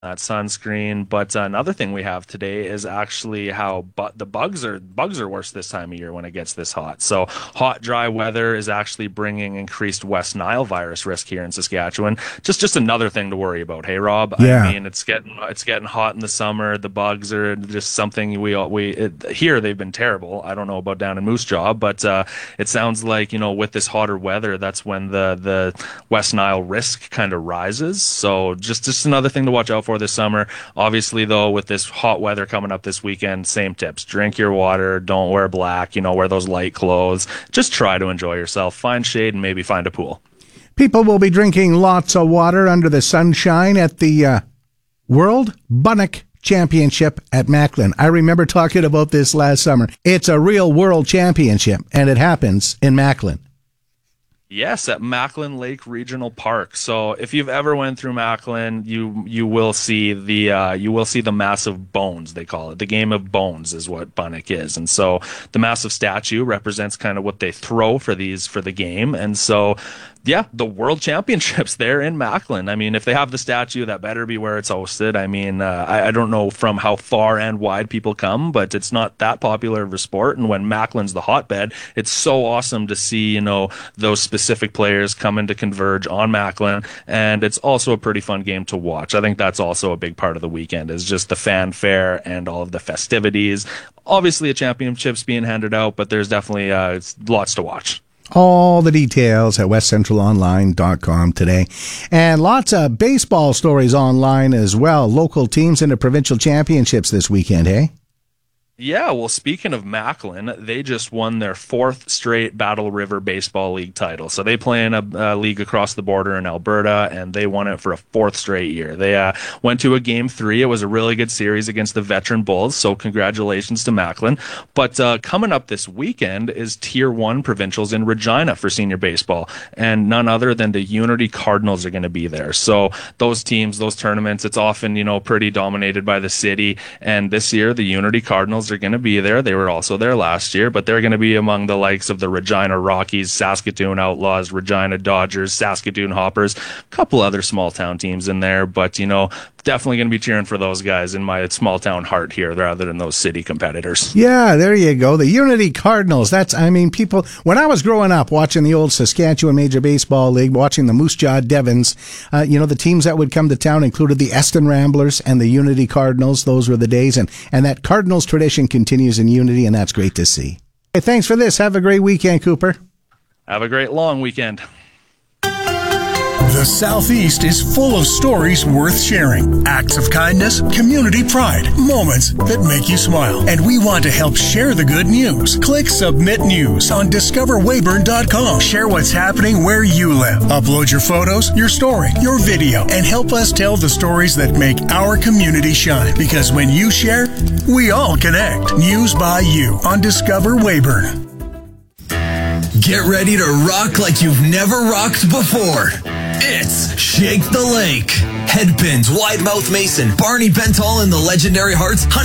that sunscreen. But another thing we have today is actually how the bugs are worse this time of year when it gets this hot. So hot, dry weather is actually bringing increased West Nile virus risk here in Saskatchewan. Just another thing to worry about. Hey, Rob. Yeah. I mean, it's getting hot in the summer. The bugs are just something here they've been terrible. I don't know about down in Moose Jaw, but it sounds like with this hotter weather, that's when the West Nile risk kind of rises. So just another thing to watch out for this summer. Obviously, though, with this hot weather coming up this weekend, same tips. Drink your water. Don't wear black. Wear those light clothes. Just try to enjoy yourself. Find shade and maybe find a pool. People will be drinking lots of water under the sunshine at the World Bunnock Championship at Macklin. I remember talking about this last summer. It's a real world championship, and it happens in Macklin. Yes, at Macklin Lake Regional Park. So if you've ever went through Macklin, you will see the massive bones, they call it. The game of bones is what Bunnock is. And so the massive statue represents kind of what they throw for the game. And so yeah, the World Championships there in Macklin. I mean, if they have the statue, that better be where it's hosted. I mean, I don't know from how far and wide people come, but it's not that popular of a sport. And when Macklin's the hotbed, it's so awesome to see, those specific players coming to converge on Macklin. And it's also a pretty fun game to watch. I think that's also a big part of the weekend is just the fanfare and all of the festivities. Obviously, a championship's being handed out, but there's definitely lots to watch. All the details at westcentralonline.com today. And lots of baseball stories online as well. Local teams in the provincial championships this weekend, hey? Yeah, well, speaking of Macklin, they just won their 4th straight Battle River Baseball League title. So they play in a league across the border in Alberta, and they won it for a 4th straight year. They went to a Game 3. It was a really good series against the Veteran Bulls, so congratulations to Macklin. But coming up this weekend is Tier 1 provincials in Regina for senior baseball, and none other than the Unity Cardinals are going to be there. So those teams, those tournaments, it's often, pretty dominated by the city, and this year the Unity Cardinals are going to be there. They were also there last year, but they're going to be among the likes of the Regina Rockies, Saskatoon Outlaws, Regina Dodgers, Saskatoon Hoppers, a couple other small town teams in there, but definitely going to be cheering for those guys in my small town heart here rather than those city competitors. Yeah, there you go. The Unity Cardinals. People, when I was growing up watching the old Saskatchewan Major Baseball League, watching the Moose Jaw Devons, the teams that would come to town included the Eston Ramblers and the Unity Cardinals. Those were the days, and that Cardinals tradition continues in Unity, and that's great to see. Hey, thanks for this. Have a great weekend, Cooper. Have a great long weekend. The Southeast is full of stories worth sharing. Acts of kindness, community pride, moments that make you smile. And we want to help share the good news. Click Submit News on discoverweyburn.com. Share what's happening where you live. Upload your photos, your story, your video, and help us tell the stories that make our community shine. Because when you share, we all connect. News by you on Discover Weyburn. Get ready to rock like you've never rocked before. It's Shake the Lake. Headpins, Wide Mouth Mason, Barney Bentall and the Legendary Hearts,